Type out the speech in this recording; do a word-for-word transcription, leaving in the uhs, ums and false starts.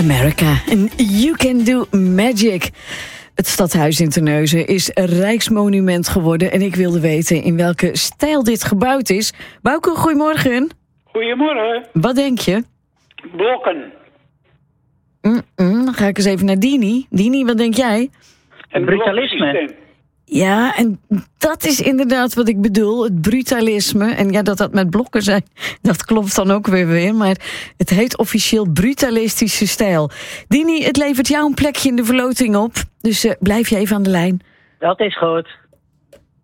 America and You Can Do Magic. Het stadhuis in Terneuzen is een rijksmonument geworden en ik wilde weten in welke stijl dit gebouwd is. Bouke, goedemorgen. Goedemorgen. Wat denk je? Blokken. Mm-mm, dan ga ik eens even naar Dini. Dini, wat denk jij? Het brutalisme. Ja, en dat is inderdaad wat ik bedoel, het brutalisme. En ja, dat dat met blokken zijn, dat klopt dan ook weer weer. Maar het heet officieel brutalistische stijl. Dini, het levert jou een plekje in de verloting op. Dus uh, blijf je even aan de lijn. Dat is goed.